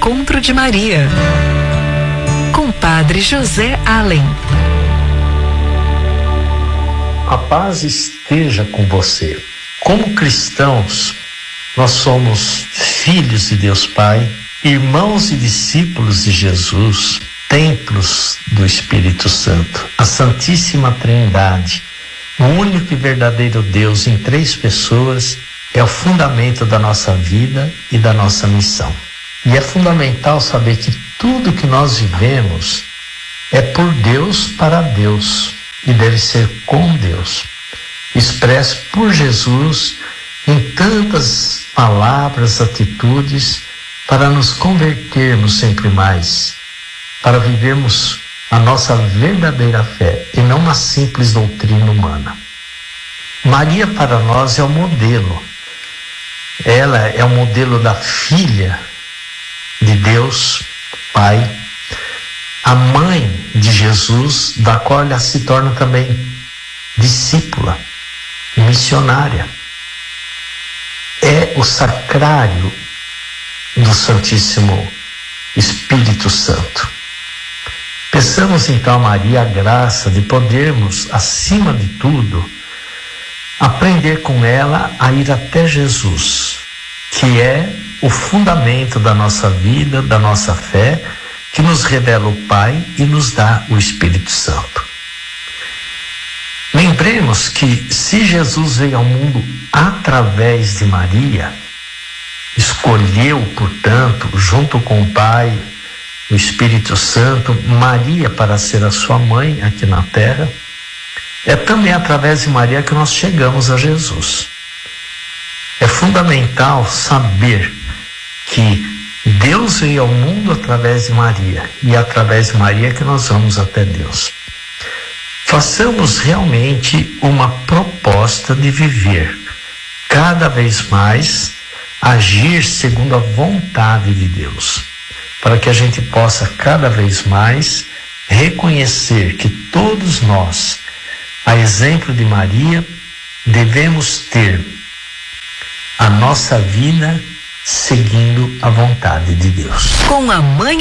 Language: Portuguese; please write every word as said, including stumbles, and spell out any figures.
encontro de Maria. Com Padre José Allen. A paz esteja com você. Como cristãos, nós somos filhos de Deus Pai, irmãos e discípulos de Jesus, templos do Espírito Santo, a Santíssima Trindade, o único e verdadeiro Deus em três pessoas, é o fundamento da nossa vida e da nossa missão. E é fundamental saber que tudo que nós vivemos é por Deus para Deus e deve ser com Deus, expresso por Jesus em tantas palavras, atitudes, para nos convertermos sempre mais, para vivermos a nossa verdadeira fé e não uma simples doutrina humana. Maria para nós é o modelo. Ela é o modelo da filha de Deus Pai, a mãe de Jesus, da qual ela se torna também discípula, missionária. É o sacrário do Santíssimo Espírito Santo. Peçamos então a Maria a graça de podermos, acima de tudo, aprender com ela a ir até Jesus, que é o fundamento da nossa vida, da nossa fé, que nos revela o Pai e nos dá o Espírito Santo. Lembremos que se Jesus veio ao mundo através de Maria, escolheu, portanto, junto com o Pai, o Espírito Santo, Maria para ser a sua mãe aqui na terra, é também através de Maria que nós chegamos a Jesus. É fundamental saber que Deus veio ao mundo através de Maria, e é através de Maria que nós vamos até Deus. Façamos realmente uma proposta de viver cada vez mais, agir segundo a vontade de Deus, para que a gente possa cada vez mais reconhecer que todos nós, a exemplo de Maria, devemos ter a nossa vida seguindo a vontade de Deus. Com a mãe